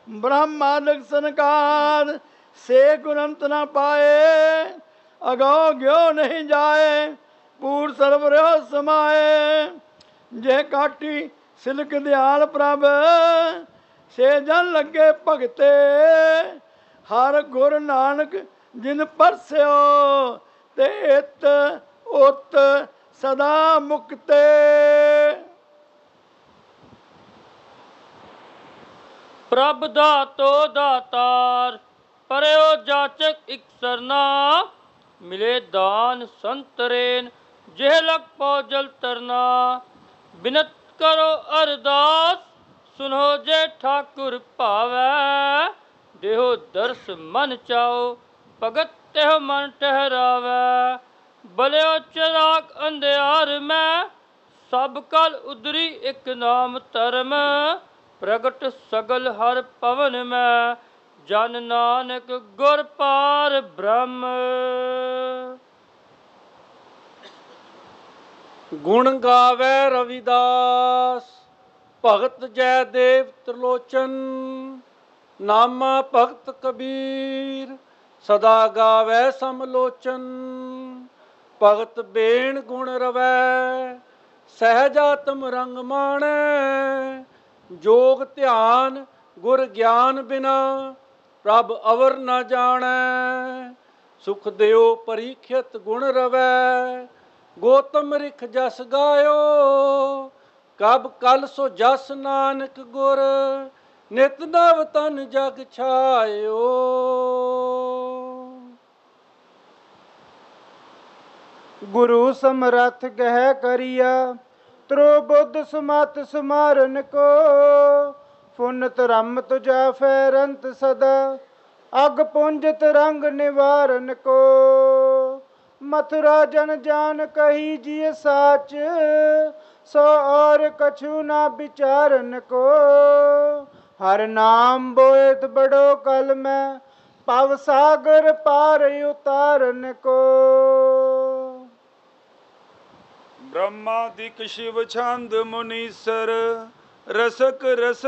ब्रह्मादि सनकाद से गुणंत न पाए। अगो ग्यो नहीं जाए पूर सर्वर समाए। जे काटी सिलक दयाल प्रभ से जन लगे भगते। हर गुर नानक जिन परस्यो ते इत उत सदा मुक्ते। प्रभ दातो दातार परयो जाचक इक सरना। मिले दान संतरेन जेह लग पौजल तरना। बिनत करो अरदास सुनो जे ठाकुर भावै। देहो दर्श मन चाओ भगत तेह मन ठहरावै। बलियो चिराग अंधियार में सब कल उदरी एक नाम धर्म। प्रगट सगल हर पवन में जन नानक गुर पार ब्रह्म। गुण गावे रविदास भगत जयदेव त्रिलोचन। नामा भगत कबीर सदा गावे समलोचन। भगत बेण गुण रवै सहजात्म रंग माणै। जोग ध्यान गुर ज्ञान बिना प्रभ अवर न जाणै। सुख देओ परीक्षित गुण रवै गौतम रिख जस गायो। कब कल सो जस नानक गुर नित नव तन जग छायो। गुरु समरथ गह करिया त्रो बुद्ध सुमत सुमारन को। फुनत रमत जाफै रंत सदा अग पुंजत रंग निवारन को। मथुरा जन जान कही जिय साच सो और कछु ना विचारन को। हर नाम बोएत बड़ो कल में पव सागर पार उतारन को। ब्रह्मादिक शिव छंद मुनीसर रसक रस